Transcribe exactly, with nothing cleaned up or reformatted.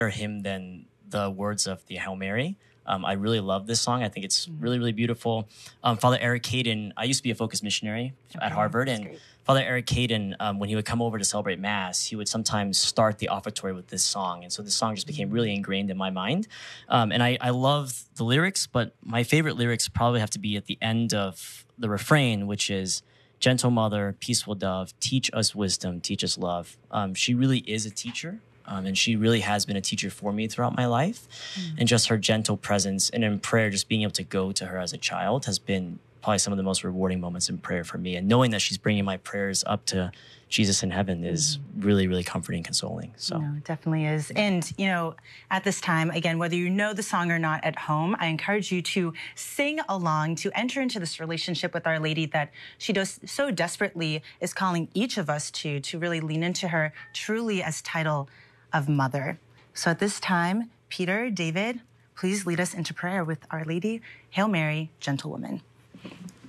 hymn than the words of the Hail Mary. Um, I really love this song. I think it's really, really beautiful. Um, Father Eric Caden, I used to be a Focus missionary okay, at Harvard, and great. Father Eric Caden, um, when he would come over to celebrate Mass, he would sometimes start the offertory with this song. And so this song just became really ingrained in my mind. Um, and I, I love the lyrics, but my favorite lyrics probably have to be at the end of the refrain, which is, "Gentle Mother, peaceful dove, teach us wisdom, teach us love." Um, she really is a teacher. Um, and she really has been a teacher for me throughout my life. Mm. And just her gentle presence and in prayer, just being able to go to her as a child has been probably some of the most rewarding moments in prayer for me. And knowing that she's bringing my prayers up to Jesus in heaven is mm. really, really comforting and consoling. So no, it definitely is. And, you know, at this time, again, whether you know the song or not at home, I encourage you to sing along, to enter into this relationship with Our Lady that she does so desperately is calling each of us to, to really lean into her truly as title of Mother. So at this time, Peter, David, please lead us into prayer with Our Lady, Hail Mary, Gentle Woman.